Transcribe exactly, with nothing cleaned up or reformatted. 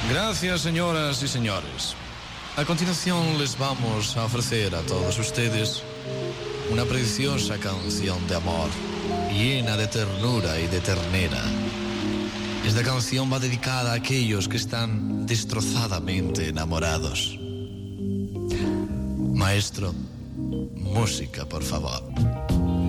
Gracias, señoras y señores. A continuación les vamos a ofrecer a todos ustedes una preciosa canción de amor, llena de ternura y de ternera. Esta canción va dedicada a aquellos que están destrozadamente enamorados. Maestro, música, por favor.